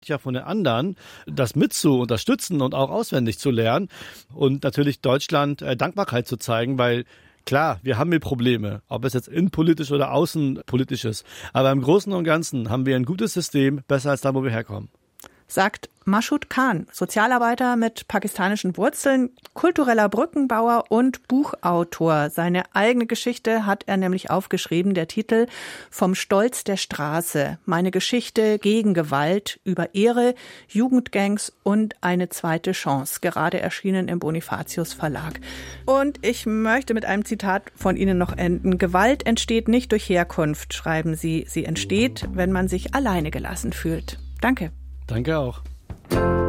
ja von den anderen, das mit zu unterstützen und auch auswendig zu lernen und natürlich Deutschland Dankbarkeit zu zeigen, weil klar, wir haben hier Probleme, ob es jetzt innenpolitisch oder außenpolitisch ist, aber im Großen und Ganzen haben wir ein gutes System, besser als da, wo wir herkommen. Sagt Mashood Khan, Sozialarbeiter mit pakistanischen Wurzeln, kultureller Brückenbauer und Buchautor. Seine eigene Geschichte hat er nämlich aufgeschrieben, der Titel Vom Stolz der Straße. Meine Geschichte gegen Gewalt, über Ehre, Jugendgangs und eine zweite Chance. Gerade erschienen im Bonifatius Verlag. Und ich möchte mit einem Zitat von Ihnen noch enden. Gewalt entsteht nicht durch Herkunft, schreiben Sie. Sie entsteht, wenn man sich alleine gelassen fühlt. Danke. Danke auch.